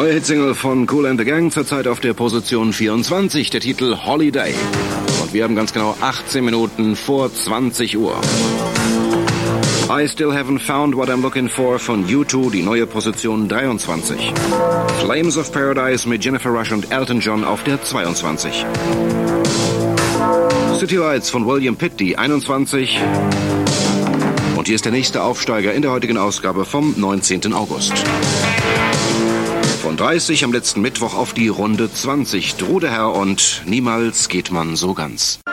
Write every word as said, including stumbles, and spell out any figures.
neue Hitsingle von Kool and the Gang, zurzeit auf der Position vierundzwanzig, der Titel Holiday. Und wir haben ganz genau achtzehn Minuten vor zwanzig Uhr. I Still Haven't Found What I'm Looking For von U zwei, die neue Position dreiundzwanzig. Flames of Paradise mit Jennifer Rush und Elton John auf der zweiundzwanzig. City Lights von William Pitt, die einundzwanzig. Und hier ist der nächste Aufsteiger in der heutigen Ausgabe vom neunzehnten August. Von dreißig am letzten Mittwoch auf die Runde zwanzig. Drude Herr und Niemals geht man so ganz.